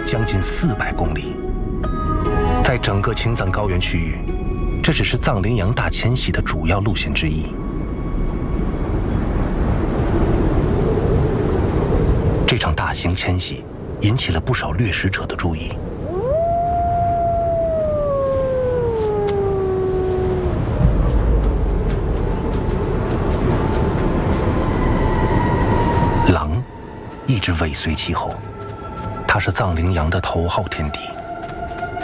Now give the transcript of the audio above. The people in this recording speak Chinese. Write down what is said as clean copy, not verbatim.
将近400公里。在整个青藏高原区域，这只是藏羚羊大迁徙的主要路线之一。这场大型迁徙引起了不少掠食者的注意。狼一直尾随其后，它是藏羚羊的头号天敌。